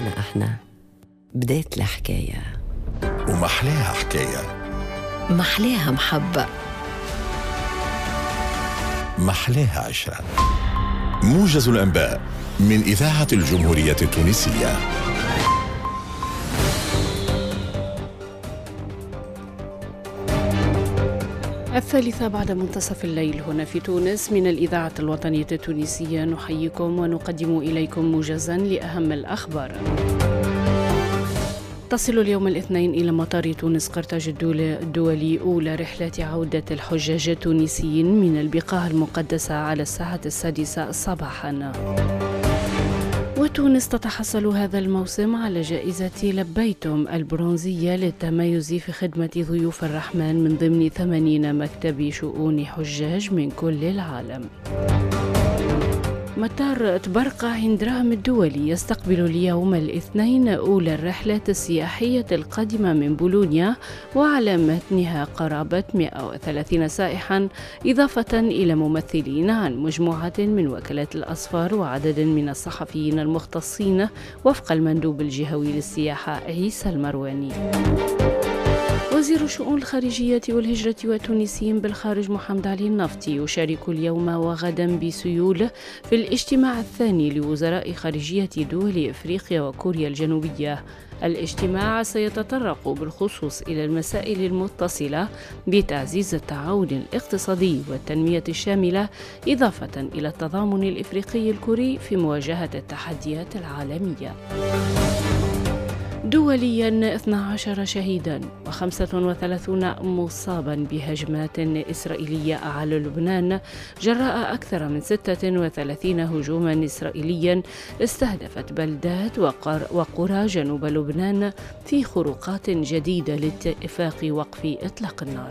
موضوعنا احنا بداية الحكاية ومحلاها حكاية، محلاها محبة، محلاها عشرة. موجز الأنباء من إذاعة الجمهورية التونسية. الثالثة بعد منتصف الليل هنا في تونس من الإذاعة الوطنية التونسية، نحييكم ونقدم إليكم موجزا لأهم الأخبار. تصل اليوم الاثنين إلى مطار تونس قرطاج الدولي أولى رحلة عودة الحجاج التونسيين من البقاع المقدسة على الساعة 6 صباحا. وتونس تتحصل هذا الموسم على جائزة لبيتم البرونزية للتميز في خدمة ضيوف الرحمن من ضمن 80 مكتب شؤون حجاج من كل العالم. مطار تبرقة هندراهم الدولي يستقبل اليوم الاثنين أولى الرحلات السياحية القادمة من بولونيا، وعلى متنها قرابة 130 سائحا، إضافة إلى ممثلين عن مجموعة من وكالات الأسفار وعدد من الصحفيين المختصين وفق المندوب الجهوي للسياحة عيسى المرواني. وزير الشؤون الخارجية والهجرة والتونسيين بالخارج محمد علي النفطي يشارك اليوم وغدا بسيول في الاجتماع الثاني لوزراء خارجية دول إفريقيا وكوريا الجنوبية. الاجتماع سيتطرق بالخصوص إلى المسائل المتصلة بتعزيز التعاون الاقتصادي والتنمية الشاملة، إضافة إلى التضامن الإفريقي الكوري في مواجهة التحديات العالمية. دوليا 12 شهيدا و35 مصابا بهجمات إسرائيلية على لبنان جراء أكثر من 36 هجوما إسرائيليا استهدفت بلدات وقرى جنوب لبنان في خروقات جديدة لاتفاق وقف إطلاق النار.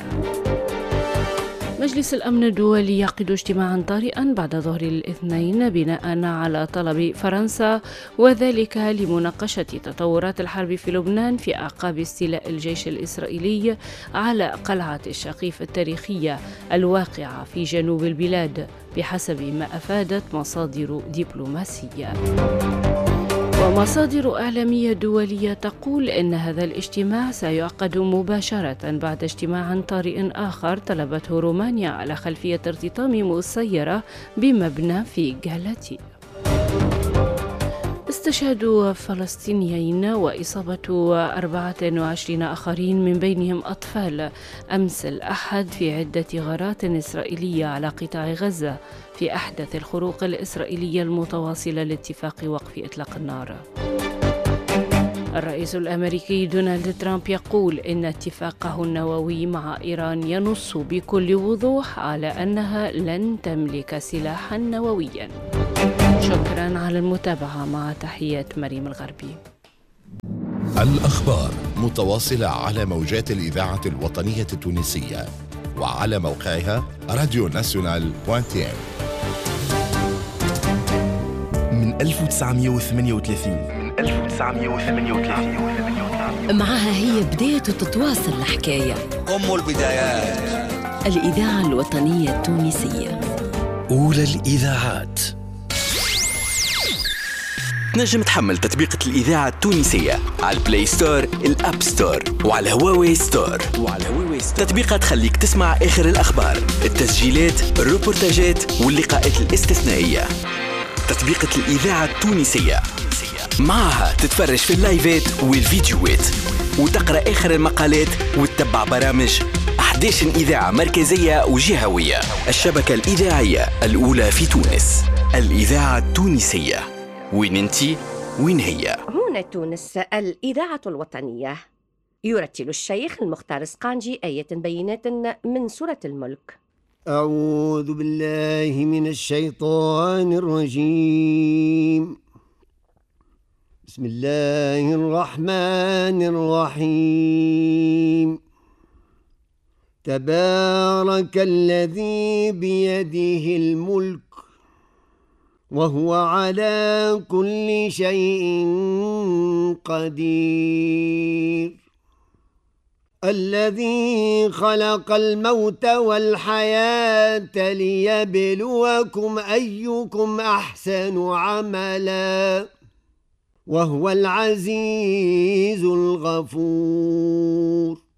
مجلس الأمن الدولي يعقد اجتماعا طارئا بعد ظهر الاثنين بناء على طلب فرنسا، وذلك لمناقشة تطورات الحرب في لبنان في أعقاب استيلاء الجيش الإسرائيلي على قلعة الشقيف التاريخية الواقعة في جنوب البلاد، بحسب ما أفادت مصادر دبلوماسية. ومصادر إعلامية دولية تقول إن هذا الاجتماع سيعقد مباشرة بعد اجتماع طارئ آخر طلبته رومانيا على خلفية ارتطام مسيرة بمبنى في غالاتي. استشهاد فلسطينيين وإصابة 24 آخرين من بينهم أطفال أمس الأحد في عدة غارات إسرائيلية على قطاع غزة في أحدث الخروق الإسرائيلية المتواصلة لاتفاق وقف إطلاق النار. الرئيس الأمريكي دونالد ترامب يقول إن اتفاقه النووي مع إيران ينص بكل وضوح على أنها لن تملك سلاحا نوويا. شكرا على المتابعة، مع تحيات مريم الغربي. الأخبار متواصلة على موجات الإذاعة الوطنية التونسية وعلى موقعها radionational.tv. من 1938 معها هي بداية تتواصل الحكاية، أم البدايات، الإذاعة الوطنية التونسية، أولى الإذاعات. نجم تحمل تطبيقة الإذاعة التونسية على البلاي ستور، الأب ستور، وعلى هواوي ستور. تطبيقة تخليك تسمع آخر الأخبار، التسجيلات، الروبورتاجات واللقاءات الاستثنائية. تطبيقة الإذاعة التونسية معها تتفرج في اللايفات والفيديوهات، وتقرأ آخر المقالات، وتتبع برامج 11 إذاعة مركزية وجهوية. الشبكة الإذاعية الأولى في تونس، الإذاعة التونسية. وين انتي؟ وين هي؟ هنا تونس، الإذاعة الوطنية. يرتل الشيخ المختار سقانجي آية بينات من سورة الملك. أعوذ بالله من الشيطان الرجيم. بسم الله الرحمن الرحيم. تبارك الذي بيده الملك وهو على كل شيء قدير. الذي خلق الموت والحياة ليبلوكم أيكم أحسن عملا وهو العزيز الغفور.